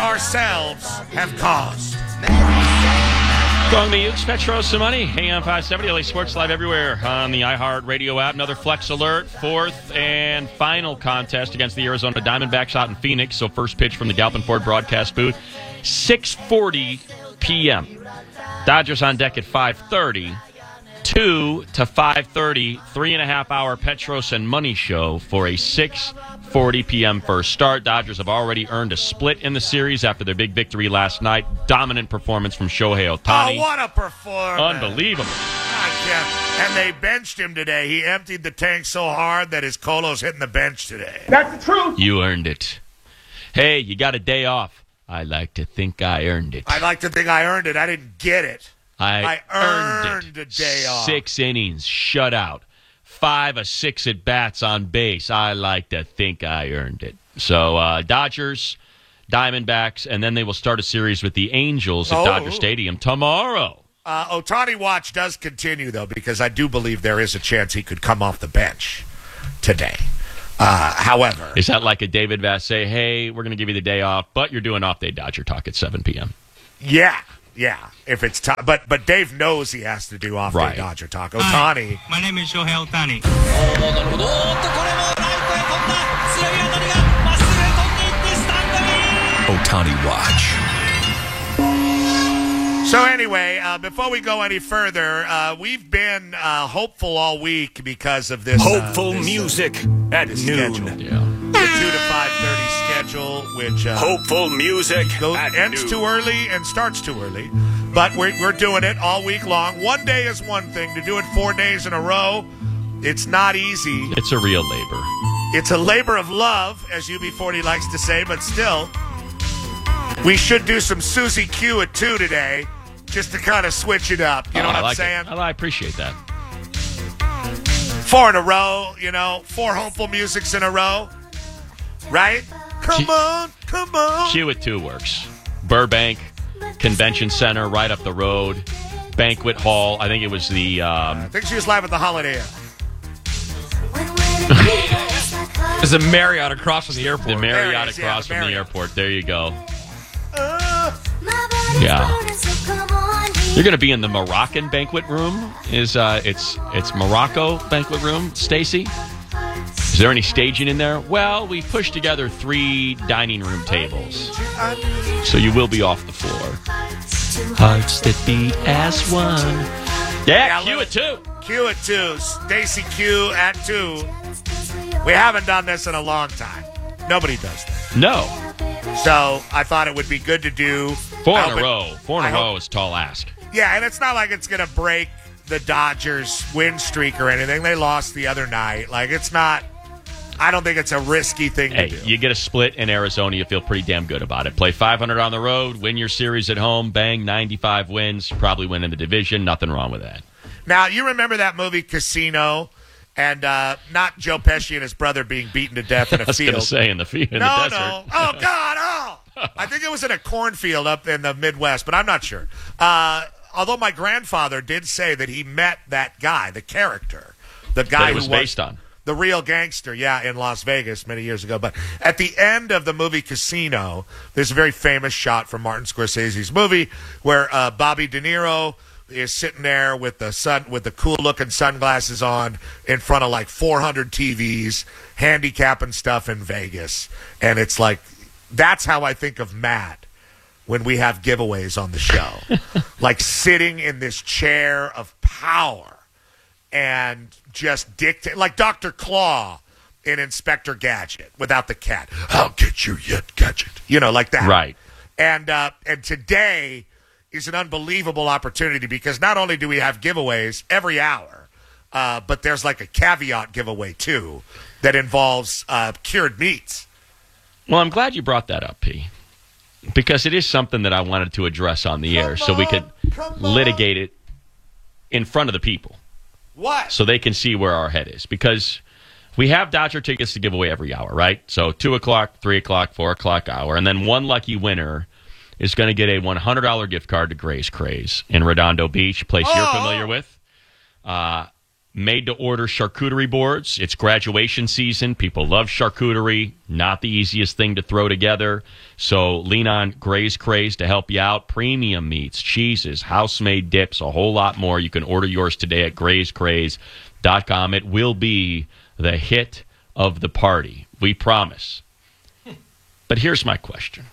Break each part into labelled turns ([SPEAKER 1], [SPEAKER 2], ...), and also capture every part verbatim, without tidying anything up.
[SPEAKER 1] ourselves have caused.
[SPEAKER 2] Going the Ukes, Petros, some money. Hang on, five seventy, L A Sports Live everywhere on the iHeartRadio app. Another Flex Alert, fourth and final contest against the Arizona Diamondbacks out in Phoenix. So first pitch from the Galpin Ford broadcast booth, six forty p.m. Dodgers on deck at five thirty. two to five thirty, three and a half hour Petros and Money show for a six forty p.m. first start. Dodgers have already earned a split in the series after their big victory last night. Dominant performance from Shohei Ohtani.
[SPEAKER 1] Oh, what a performance.
[SPEAKER 2] Unbelievable.
[SPEAKER 1] I can't. And they benched him today. He emptied the tank so hard that his Colo's hitting the bench today.
[SPEAKER 3] That's the truth.
[SPEAKER 2] You earned it. Hey, you got a day off. I like to think I earned it.
[SPEAKER 1] I like to think I earned it. I didn't get it.
[SPEAKER 2] I,
[SPEAKER 1] I
[SPEAKER 2] earned,
[SPEAKER 1] earned
[SPEAKER 2] it.
[SPEAKER 1] a day off.
[SPEAKER 2] Six innings, shutout. Five of six at bats on base. I like to think I earned it. So uh, Dodgers, Diamondbacks, and then they will start a series with the Angels at
[SPEAKER 1] oh.
[SPEAKER 2] Dodger Stadium tomorrow.
[SPEAKER 1] Uh, Ohtani watch does continue, though, because I do believe there is a chance he could come off the bench today. Uh, however.
[SPEAKER 2] Is that like a David Vassay, hey, we're going to give you the day off, but you're doing off-day Dodger talk at seven p.m.?
[SPEAKER 1] Yeah. Yeah, if it's t- but but Dave knows he has to do off
[SPEAKER 2] right.
[SPEAKER 1] day Dodger talk. Ohtani.
[SPEAKER 4] Hi, my name is Shohei Ohtani.
[SPEAKER 5] Ohtani watch.
[SPEAKER 1] So anyway, uh, before we go any further, uh, we've been uh, hopeful all week because of this
[SPEAKER 5] hopeful
[SPEAKER 1] uh, this,
[SPEAKER 5] music
[SPEAKER 1] uh,
[SPEAKER 5] at
[SPEAKER 1] this
[SPEAKER 5] noon.
[SPEAKER 1] Schedule.
[SPEAKER 2] Yeah.
[SPEAKER 1] The two to five thirty schedule, which uh,
[SPEAKER 5] hopeful music
[SPEAKER 1] goes,
[SPEAKER 5] at
[SPEAKER 1] ends
[SPEAKER 5] noon.
[SPEAKER 1] too early and starts too early. But we're we're doing it all week long. One day is one thing. To do it four days in a row, it's not easy.
[SPEAKER 2] It's a real labor.
[SPEAKER 1] It's a labor of love, as U B forty likes to say, but still, we should do some Susie Q at two today, just to kind of switch it up. You know
[SPEAKER 2] oh,
[SPEAKER 1] what
[SPEAKER 2] I
[SPEAKER 1] I'm
[SPEAKER 2] like
[SPEAKER 1] saying?
[SPEAKER 2] It. I appreciate that.
[SPEAKER 1] Four in a row, you know, four hopeful musics in a row, right? Come
[SPEAKER 2] Q-
[SPEAKER 1] on, come on.
[SPEAKER 2] Q at two works. Burbank Convention Center, right up the road. Banquet Hall. I think it was the. Um,
[SPEAKER 1] I think she was live at the Holiday Inn.
[SPEAKER 3] There's a Marriott across from the airport.
[SPEAKER 2] The Marriott
[SPEAKER 1] There it is, yeah,
[SPEAKER 2] across
[SPEAKER 1] the
[SPEAKER 2] from the
[SPEAKER 1] Marriott.
[SPEAKER 2] airport. There you go.
[SPEAKER 1] Uh,
[SPEAKER 2] Yeah. You're going to be in the Moroccan banquet room. Is uh, it's it's Morocco banquet room, Stacy? Is there any staging in there? Well, we pushed together three dining room tables, so you will be off the floor. Hearts that beat as one. Yeah,
[SPEAKER 1] Yeah,
[SPEAKER 2] Q at two.
[SPEAKER 1] Q at two. Stacy Q at two. We haven't done this in a long time. Nobody does that.
[SPEAKER 2] No.
[SPEAKER 1] So I thought it would be good to do.
[SPEAKER 2] Four in
[SPEAKER 1] Albert-
[SPEAKER 2] a row. Four in a
[SPEAKER 1] I
[SPEAKER 2] row
[SPEAKER 1] hope-
[SPEAKER 2] is tall ask.
[SPEAKER 1] Yeah, and it's not like it's going to break the Dodgers' win streak or anything. They lost the other night. Like, it's not. I don't think it's a risky thing
[SPEAKER 2] Hey,
[SPEAKER 1] to do.
[SPEAKER 2] you get a split in Arizona, you feel pretty damn good about it. Play five hundred on the road, win your series at home, bang, ninety-five wins, probably win in the division. Nothing wrong with that.
[SPEAKER 1] Now, you remember that movie Casino, and uh, not Joe Pesci and his brother being beaten to death in a
[SPEAKER 2] I was going
[SPEAKER 1] field.
[SPEAKER 2] to say in the field, in
[SPEAKER 1] no,
[SPEAKER 2] the desert.
[SPEAKER 1] no. Oh, God, oh. I think it was in a cornfield up in the Midwest, but I'm not sure. Uh, although my grandfather did say that he met that guy, the character, the guy
[SPEAKER 2] That it was
[SPEAKER 1] who
[SPEAKER 2] based on.
[SPEAKER 1] the real gangster, yeah, in Las Vegas many years ago. But at the end of the movie Casino, there's a very famous shot from Martin Scorsese's movie where uh, Bobby De Niro is sitting there with the sun with the cool-looking sunglasses on in front of like four hundred T Vs, handicapping stuff in Vegas, and it's like that's how I think of Matt when we have giveaways on the show, like sitting in this chair of power and just dictate, like Doctor Claw in Inspector Gadget without the cat. I'll get you yet, Gadget. You know, like that.
[SPEAKER 2] Right.
[SPEAKER 1] And uh, and today is an unbelievable opportunity because not only do we have giveaways every hour, uh, but there's like a caveat giveaway too that involves uh, cured meats.
[SPEAKER 2] Well, I'm glad you brought that up, P, because it is something that I wanted to address on the
[SPEAKER 1] Come
[SPEAKER 2] air so we could
[SPEAKER 1] on,
[SPEAKER 2] litigate it in front of the people
[SPEAKER 1] What?
[SPEAKER 2] so they can see where our head is. Because we have Dodger tickets to give away every hour, right? So two o'clock, three o'clock, four o'clock hour, and then one lucky winner is going to get a one hundred dollars gift card to Gray's Craze in Redondo Beach, a place
[SPEAKER 1] Oh.
[SPEAKER 2] you're familiar with. Uh, made-to-order charcuterie boards. It's graduation season. People love charcuterie. Not the easiest thing to throw together. So lean on Gray's Craze to help you out. Premium meats, cheeses, house-made dips, a whole lot more. You can order yours today at grays craze dot com. It will be the hit of the party. We promise. But here's my question.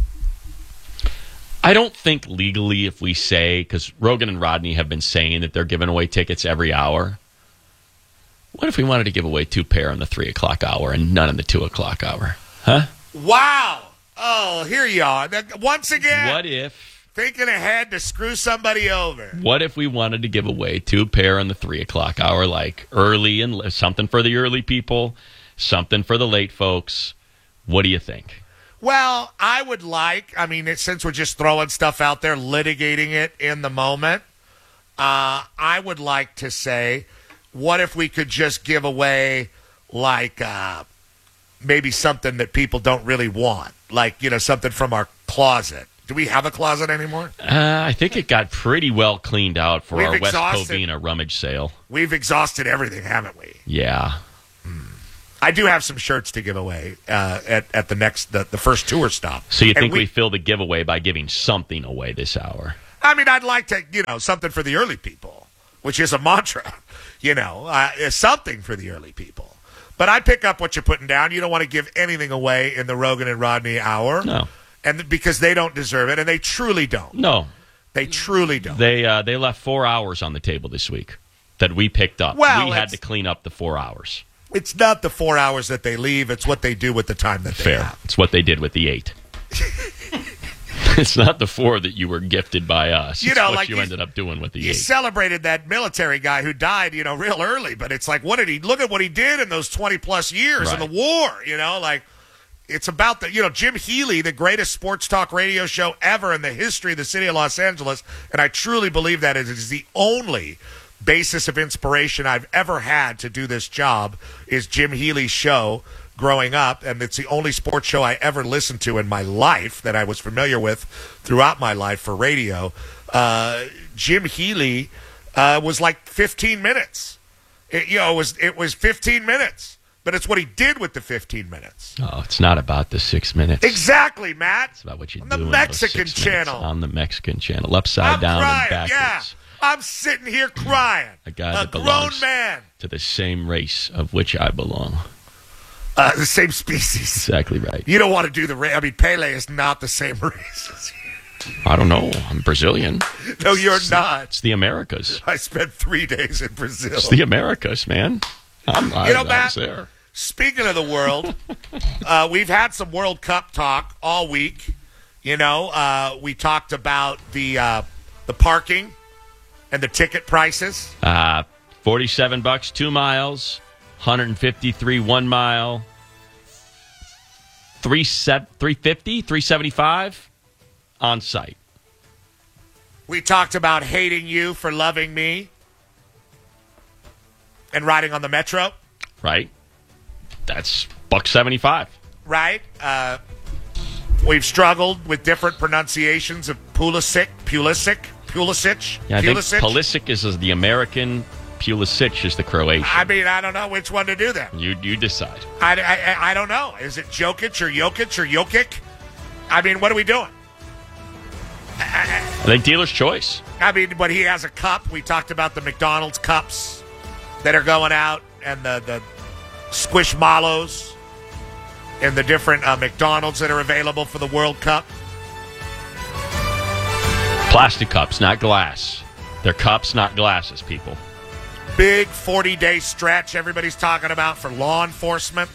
[SPEAKER 2] I don't think legally if we say, because Rogan and Rodney have been saying that they're giving away tickets every hour. What if we wanted to give away two pair in the three o'clock hour and none in the two o'clock hour? Huh?
[SPEAKER 1] Wow. Oh, here you are. Once again.
[SPEAKER 2] What if...
[SPEAKER 1] Thinking ahead to screw somebody over.
[SPEAKER 2] What if we wanted to give away two pair in the three o'clock hour, like early and something for the early people, something for the late folks? What do you think?
[SPEAKER 1] Well, I would like, I mean, it, since we're just throwing stuff out there, litigating it in the moment, uh, I would like to say, what if we could just give away, like, uh, maybe something that people don't really want? Like, you know, something from our closet. Do we have a closet anymore?
[SPEAKER 2] Uh, I think it got pretty well cleaned out for
[SPEAKER 1] We've
[SPEAKER 2] our West
[SPEAKER 1] exhausted-
[SPEAKER 2] Covina rummage sale.
[SPEAKER 1] We've exhausted everything, haven't we?
[SPEAKER 2] Yeah.
[SPEAKER 1] I do have some shirts to give away uh, at, at the next, the, the first tour stop.
[SPEAKER 2] So you
[SPEAKER 1] And
[SPEAKER 2] think we, we fill the giveaway by giving something away this hour?
[SPEAKER 1] I mean, I'd like to, you know, something for the early people, which is a mantra, you know, uh, is something for the early people. But I pick up what you're putting down. You don't want to give anything away in the Rogan and Rodney hour.
[SPEAKER 2] No.
[SPEAKER 1] And because they don't deserve it, and they truly don't.
[SPEAKER 2] No.
[SPEAKER 1] They truly don't.
[SPEAKER 2] They uh, they left four hours on the table this week that we picked up.
[SPEAKER 1] Well,
[SPEAKER 2] we had
[SPEAKER 1] it's-
[SPEAKER 2] to clean up the four hours.
[SPEAKER 1] It's not the four hours that they leave. It's what they do with the time that they
[SPEAKER 2] Fair.
[SPEAKER 1] have.
[SPEAKER 2] It's what they did with the eight. It's not the four that you were gifted by us.
[SPEAKER 1] You
[SPEAKER 2] It's
[SPEAKER 1] know,
[SPEAKER 2] what
[SPEAKER 1] like
[SPEAKER 2] you
[SPEAKER 1] you-
[SPEAKER 2] ended up doing with the
[SPEAKER 1] You
[SPEAKER 2] eight.
[SPEAKER 1] celebrated that military guy who died, you know, real early. But it's like, what did he, look at what he did in those twenty-plus years in
[SPEAKER 2] Right.
[SPEAKER 1] the war, you know, like. It's about the, you know, Jim Healy, the greatest sports talk radio show ever in the history of the city of Los Angeles. And I truly believe that it is the only basis of inspiration I've ever had to do this job is Jim Healy's show growing up. And it's the only sports show I ever listened to in my life that I was familiar with throughout my life for radio. Uh, Jim Healy uh, was like fifteen minutes. It, you know, it was, it was fifteen minutes. But it's what he did with the fifteen minutes.
[SPEAKER 2] Oh, it's not about the six minutes.
[SPEAKER 1] Exactly, Matt.
[SPEAKER 2] It's about what you
[SPEAKER 1] on
[SPEAKER 2] do
[SPEAKER 1] the
[SPEAKER 2] in
[SPEAKER 1] Mexican
[SPEAKER 2] those six minutes.
[SPEAKER 1] channel.
[SPEAKER 2] On the Mexican channel, upside
[SPEAKER 1] I'm
[SPEAKER 2] down
[SPEAKER 1] crying,
[SPEAKER 2] and
[SPEAKER 1] yeah.
[SPEAKER 2] backwards.
[SPEAKER 1] I'm sitting here crying.
[SPEAKER 2] A guy
[SPEAKER 1] a
[SPEAKER 2] that
[SPEAKER 1] grown
[SPEAKER 2] belongs
[SPEAKER 1] man.
[SPEAKER 2] to the same race of which I belong.
[SPEAKER 1] Uh, the same species.
[SPEAKER 2] Exactly right.
[SPEAKER 1] You don't want to do the race. I mean, Pele is not the same race as you.
[SPEAKER 2] I don't know. I'm Brazilian.
[SPEAKER 1] No, you're
[SPEAKER 2] It's-
[SPEAKER 1] not.
[SPEAKER 2] It's the Americas.
[SPEAKER 1] I spent three days in Brazil.
[SPEAKER 2] It's the Americas, man. I'm, I,
[SPEAKER 1] You know,
[SPEAKER 2] I
[SPEAKER 1] Matt,
[SPEAKER 2] was there.
[SPEAKER 1] Speaking of the world, uh, we've had some World Cup talk all week. You know, uh, we talked about the uh, the parking and the ticket prices.
[SPEAKER 2] Uh, forty-seven bucks, two miles, one hundred fifty-three one mile, three fifty, three seventy-five on site.
[SPEAKER 1] We talked about hating you for loving me and riding on the metro.
[SPEAKER 2] Right? That's buck seventy-five.
[SPEAKER 1] Right? Uh, we've struggled with different pronunciations of Pulisic, Pulisic, Pulisic,
[SPEAKER 2] Yeah, I think
[SPEAKER 1] Pulisic.
[SPEAKER 2] Pulisic is the American, Pulisic is the Croatian.
[SPEAKER 1] I mean, I don't know which one to do there.
[SPEAKER 2] You you decide.
[SPEAKER 1] I, I, I don't know. Is it Jokic or Jokic or Jokic? I mean, what are we doing?
[SPEAKER 2] I think dealer's choice.
[SPEAKER 1] I mean, but he has a cup. We talked about the McDonald's cups that are going out and the, the Squishmallows and the different uh, McDonald's that are available for the World Cup.
[SPEAKER 2] Plastic cups, not glass. They're cups, not glasses, people.
[SPEAKER 1] Big forty-day stretch everybody's talking about for law enforcement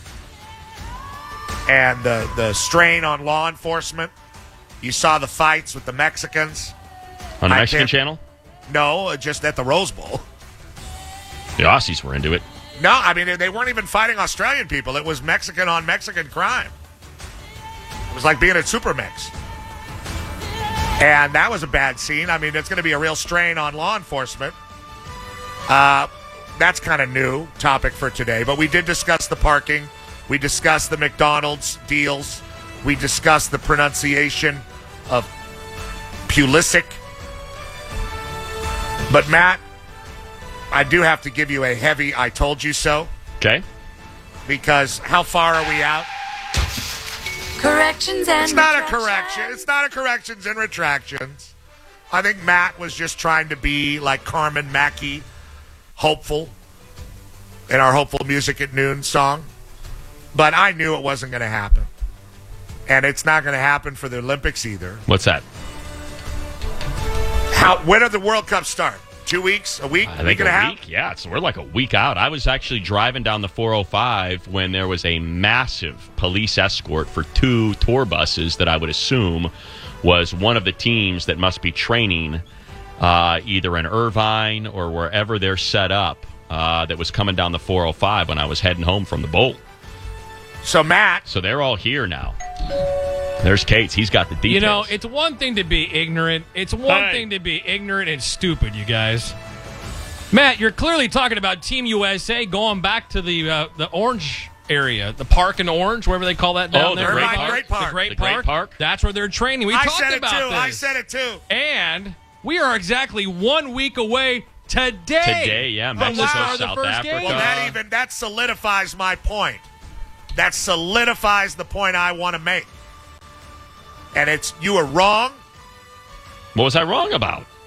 [SPEAKER 1] and the, the strain on law enforcement. You saw the fights with the Mexicans.
[SPEAKER 2] On the
[SPEAKER 1] I
[SPEAKER 2] Mexican
[SPEAKER 1] can't-
[SPEAKER 2] channel?
[SPEAKER 1] No, just at the Rose Bowl.
[SPEAKER 2] The Aussies were into it.
[SPEAKER 1] No, I mean, they weren't even fighting Australian people. It was Mexican on Mexican crime. It was like being at Supermix. And that was a bad scene. I mean, it's going to be a real strain on law enforcement. Uh, that's kind of new topic for today. But we did discuss the parking. We discussed the McDonald's deals. We discussed the pronunciation of Pulisic. But, Matt, I do have to give you a heavy I told you so.
[SPEAKER 2] Okay.
[SPEAKER 1] Because how far are we out?
[SPEAKER 4] Corrections and
[SPEAKER 1] It's not a
[SPEAKER 4] retractions.
[SPEAKER 1] correction. It's not a corrections and retractions. I think Matt was just trying to be like Carmen Mackey, hopeful, in our Hopeful Music at Noon song. But I knew it wasn't going to happen. And it's not going to happen for the Olympics either.
[SPEAKER 2] What's that?
[SPEAKER 1] How? When did the World Cup start? Two weeks? A week?
[SPEAKER 2] I
[SPEAKER 1] a
[SPEAKER 2] think
[SPEAKER 1] week and a,
[SPEAKER 2] a
[SPEAKER 1] half?
[SPEAKER 2] week. Yeah, so we're like a week out. I was actually driving down the four oh five when there was a massive police escort for two tour buses that I would assume was one of the teams that must be training uh, either in Irvine or wherever they're set up uh, that was coming down the four oh five when I was heading home from the bowl.
[SPEAKER 1] So, Matt.
[SPEAKER 2] So they're all here now. There's Cates. He's got the details.
[SPEAKER 3] You know, it's one thing to be ignorant. It's one
[SPEAKER 2] Hey.
[SPEAKER 3] thing to be ignorant and stupid, you guys. Matt, you're clearly talking about Team U S A going back to the uh, the Orange area, the park in Orange, wherever they call that down
[SPEAKER 2] Oh, the
[SPEAKER 3] there.
[SPEAKER 2] Great
[SPEAKER 1] Irvine
[SPEAKER 2] Park.
[SPEAKER 1] Great Park.
[SPEAKER 3] The Great
[SPEAKER 2] The
[SPEAKER 3] Park.
[SPEAKER 2] Great Park.
[SPEAKER 3] That's where they're training. We
[SPEAKER 1] I
[SPEAKER 3] talked
[SPEAKER 1] said it
[SPEAKER 3] about
[SPEAKER 1] too.
[SPEAKER 3] this.
[SPEAKER 1] I said it too.
[SPEAKER 3] And we are exactly one week away today.
[SPEAKER 2] Today, yeah,
[SPEAKER 3] from
[SPEAKER 2] Mexico,
[SPEAKER 3] the start of the
[SPEAKER 2] South
[SPEAKER 3] first
[SPEAKER 2] Africa.
[SPEAKER 3] game.
[SPEAKER 1] Well, that even that solidifies my point. That solidifies the point I want to make. And it's you are wrong.
[SPEAKER 2] What was I wrong about?